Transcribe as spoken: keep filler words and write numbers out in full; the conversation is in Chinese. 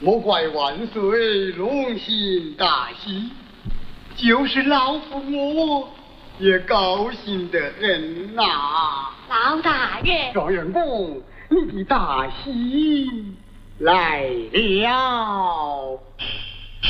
莫怪万岁龙行大喜，就是老夫我也高兴得很呐、 老大人， 状元公，你的大喜来了。